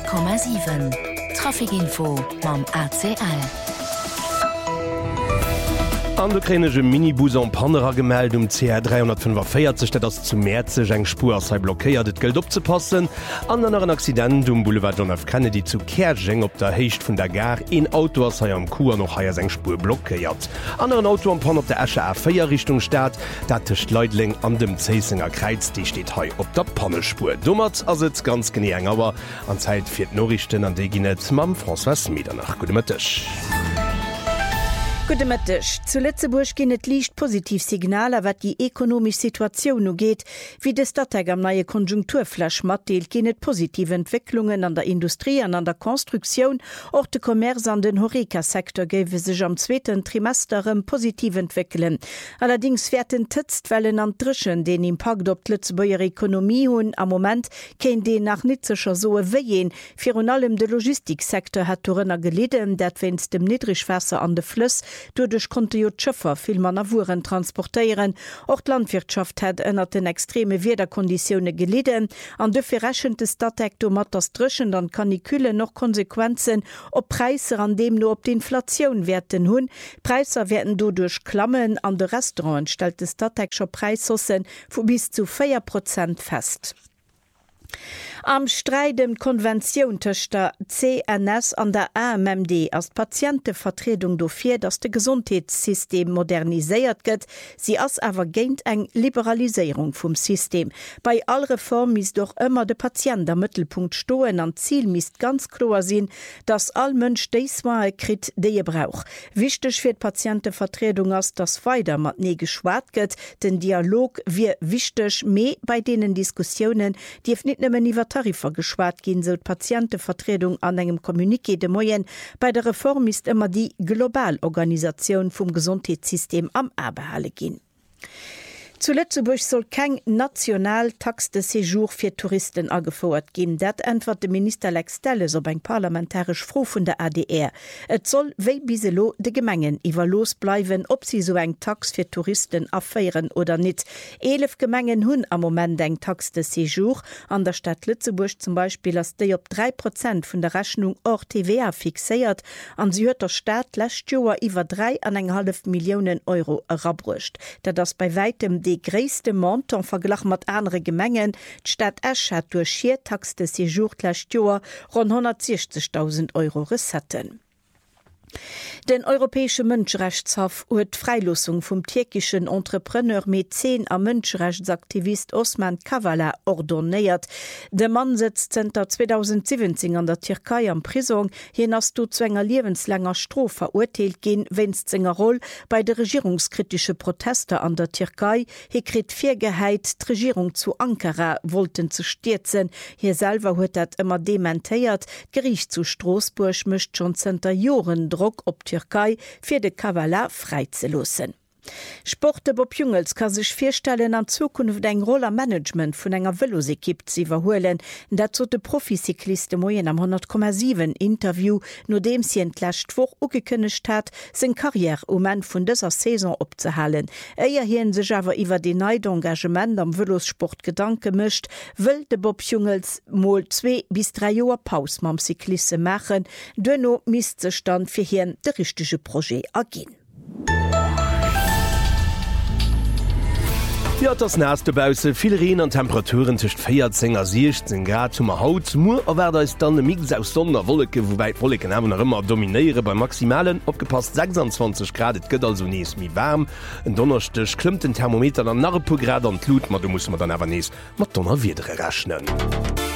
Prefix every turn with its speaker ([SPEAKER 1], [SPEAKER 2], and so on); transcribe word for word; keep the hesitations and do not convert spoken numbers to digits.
[SPEAKER 1] Komma sieben Trafikinfo mam A C L.
[SPEAKER 2] An der kränege Minibus an Panera gemeld um C R dreihundertfünfundvierzig, dat ass zu Mäze eng Spur sei blockéiert et Geld opzepassen. An anderen Accident um Boulevard John F. Kennedy zu Kerjeng op der Hecht vun der Gar en Auto sei am Kur noch haier seg Spur blockéiert. Anderen Auto am Pan op der Äsche A vier Richtung staat, dat techt Leitling an dem Zeisinger Kreiz, die steht hei op der Pannespur. Dummert as et ganz genie eng, aber an Zeit fir d Norrichten an de Ginet mam François Miedernach. Gute Mittag.
[SPEAKER 3] Gute Mittag. Zu Lützeburg gehen et liicht positiv Signale, wat die ekonomische Situation no geht. Wie de Stadtteil am neue Konjunkturflash matdeelt, gehen et positive Entwicklungen an der Industrie an an der Konstruktion. Auch de Kommerz an den Horeca-Sektor gäbe sich am zweiten Trimester positiv entwickeln. Allerdings werden Tütztwellen an Drischen den Impact op Lützeburger Ökonomie hun am Moment kein den nach nitzescher Soe wehen. Für und allem de Logistiksektor hat Torenner gelitten, dat wenns dem Niedrigwasser an de Fluss Dudech konnte jo d'Schëffer vill manner Wuren transportéieren. Och d'Landwirtschaft hat ënner den extreme Wederkonditionne geliden. An dëfir rächen de Stadtektor mat ass Drëschen an Kanikülle noch Konsequenzen op Preiser an dem no op d'Inflationun werden hunn. Preiser werden dodurch klammen an de Restaurant stellt de Stadtekscher Preissossen vu bis zu vier Prozent fest. Am Streidem Konvention tëcht der C N S an der A M M D als Patientevertretung dofir, dats de Gesundheitssystem moderniséiert gëtt, sie ass awer géint eng Liberalisierung vum System. Bei all Reform mis doch ëmmer de Patient der Mëttelpunkt stoen an Ziel mist ganz klar sinn, dats all Mënsch déiswae krit déie brauch. Wichtech fir d Patientevertretung ass das weiter mat nee geschwaart gëtt, den Dialog wie wichtech méi bei denen Diskussionen, die net nëmmen iwwer Tarifer geschwaart gin so Patientevertretung an engem Kommuniké de Moyen. Bei der Reform ist immer die Globalorganisation vum Gesundheitssystem am Abehalle gin. Zu Lützeburg soll kein Nationaltax de Séjour fir Touristen agefordert gin. Dat entwert de Minister Lex Delles op eng parlamentarisch Fro vun der A D R. Et soll wéi biselo de Gemengen iwwer losbleiwen, ob sie so eng Tax fir Touristen aféieren oder net. Elef Gemengen hunn am moment eng Tax de Séjour. An der Stadt Lützeburg zum Beispiel ass déi op drei Prozent vun der Rechnung or T V A fixéiert, an sie huet der Staat lächt Joer iwwer drei an eng half Millionen Euro erabrucht. Dat das bei weitem de gréste Monton verglach mat andere Gemengen. D'Stadt Esch hat durch Schiertax de Séjour lächt Joer rund hundertsechzigtausend Euro resetten. Den Europäische Mënschrechtshof huet Freilosung vum türkischen Entrepreneur, Mäzen a Mënschrechtsaktivist Osman Kavala ordonnéiert. De Mann sitzt seit zweitausendsiebzehn an der Türkei am Prison, hien ass du zu enger lebenslanger Stroh verurteilt gin, wenn's senger Roll bei de regierungskritische Proteste an der Türkei. Hi krit Virgeheit, d' Regierung zu Ankara wollten zu stürzen. Hier selber huet dat immer dementéiert. Gericht zu Straßburg mischt schon zenter Joren Druck op Türkei fir de Kavala freizelosen. Sporte Bob Jungels kann sich firstellen an Zukunft eng Rollermanagement vun enger Velosekipp ze verhoelen, dat zo de Proficykliste Moien am hundert Komma sieben Interview, no dem sie entlächt woch ugekënnecht hat, sen Karriere um en vun dëser Saison opzehalen. Eier hien sech awer iwwer de neide Engagement am Velosport gedanke mischt, wëll de Bob Jungels mol zwei bis drei Joer Paus mam Cyklisse machen, dënno mis ze stand fir hien de richtege Projekt agin.
[SPEAKER 2] Ja, das nächste Bause viel Regen an Temperaturen zwischen vierzehn und sechzehn Grad zum Haut. Nur aber da ist dann ein Mix aus Sonderwolke, wobei die Wolken haben noch immer dominieren. Bei maximalen abgepasst sechsundzwanzig Grad. Es geht also nicht mehr warm. Ein Donnerstag klimmt den Thermometer dann nach ein paar Grad und Blut. Da muss man dann aber nicht mit Donnerwetter rechnen.